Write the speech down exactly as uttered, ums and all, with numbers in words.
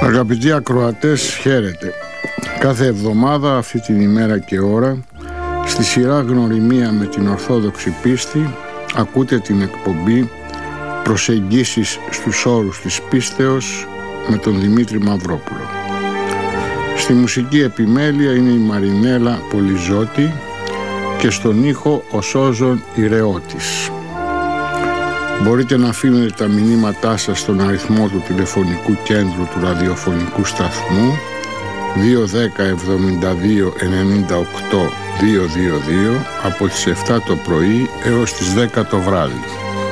Αγαπητοί ακροατές, χαίρετε. Κάθε εβδομάδα αυτή την ημέρα και ώρα, στη σειρά Γνωριμία με την Ορθόδοξη Πίστη, ακούτε την εκπομπή Προσεγγίσεις στους όρους της πίστεως με τον Δημήτρη Μαυρόπουλο. Στη μουσική επιμέλεια είναι η Μαρινέλα Πολυζώτη και στον ήχο ο Σώζον Ηρεώτης. Μπορείτε να αφήνετε τα μηνύματά σας στον αριθμό του τηλεφωνικού κέντρου του ραδιοφωνικού σταθμού δύο ένα μηδέν εβδομήντα δύο ενενήντα οκτώ διακόσια είκοσι δύο από τις εφτά το πρωί έως τις δέκα το βράδυ.